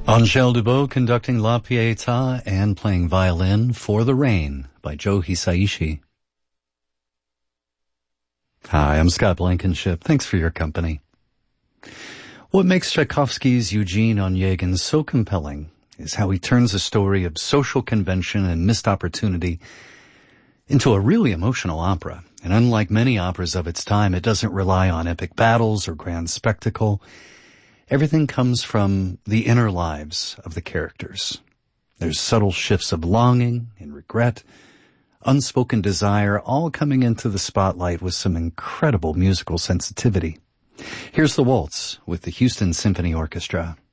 Angèle Dubot conducting La Pietà and playing violin For the Rain by Joe Hisaishi. Hi, I'm Scott Blankenship. Thanks for your company. What makes Tchaikovsky's Eugene Onegin so compelling is how he turns a story of social convention and missed opportunity into a really emotional opera. And unlike many operas of its time, it doesn't rely on epic battles or grand spectacle. Everything comes from the inner lives of the characters. There's subtle shifts of longing and regret, unspoken desire, all coming into the spotlight with some incredible musical sensitivity. Here's the waltz with the Houston Symphony Orchestra.